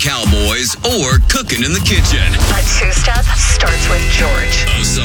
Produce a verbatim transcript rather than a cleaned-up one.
cowboys or cooking in the kitchen. A two-step starts with George. Oh, so